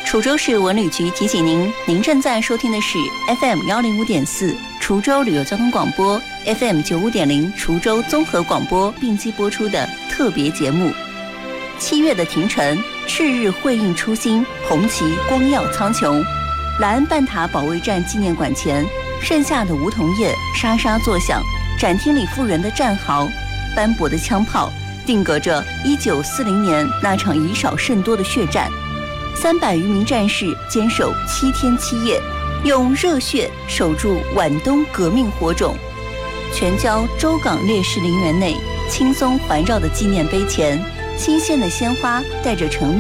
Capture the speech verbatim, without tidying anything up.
滁州市文旅局提醒您，您正在收听的是 F M 一零五点四滁州旅游交通广播 ，F M 九五点零滁州综合广播并机播出的特别节目。七月的庭城，赤日辉映初心，红旗光耀苍穹。莱恩半塔保卫战纪念馆前，盛夏的梧桐叶沙沙作响，展厅里复原的战壕，斑驳的枪炮，定格着一九四零年那场以少胜多的血战。三百余名战士坚守七天七夜，用热血守住皖东革命火种。全郊州港烈士陵园内，青松环绕的纪念碑前，新鲜的鲜花带着承诺。